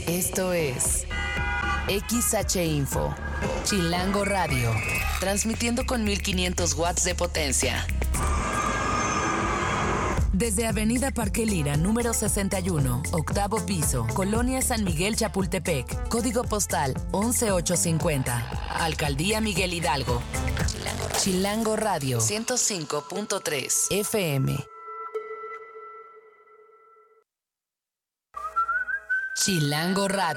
Esto es XH Info, Chilango Radio, transmitiendo con 1500 watts de potencia. Desde Avenida Parque Lira, número 61, octavo piso, Colonia San Miguel Chapultepec, código postal 11850, Alcaldía Miguel Hidalgo. Chilango Radio 105.3 FM. Chilango Radio.